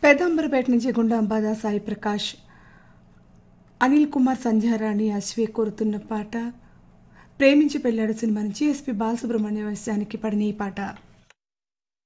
పేదంబరపేట నుంచి గుండా అంబాదా సాయి ప్రకాష్, అనిల్ కుమార్, సంధ్యారాణి, అశ్వే కోరుతున్న పాట ప్రేమించి పెళ్ళాడు సినిమా నుంచి ఎస్పి బాలసుబ్రహ్మణ్య వయస్సానికి పడిన ఈ పాట.